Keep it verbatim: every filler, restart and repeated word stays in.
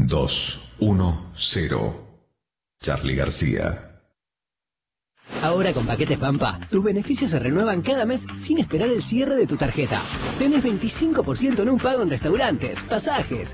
dos uno cero. Charly García. Ahora con Paquetes Pampa, tus beneficios se renuevan cada mes sin esperar el cierre de tu tarjeta. Tenés veinticinco por ciento en un pago en restaurantes, pasajes,